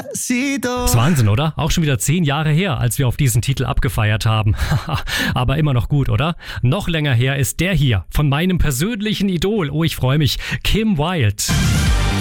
Despacito. Das ist Wahnsinn, oder? Auch schon wieder 10 Jahre her, als wir auf diesen Titel abgefeiert haben. Aber immer noch gut, oder? Noch länger her ist der hier von meinem persönlichen Idol. Oh, ich freue mich. Kim Wilde.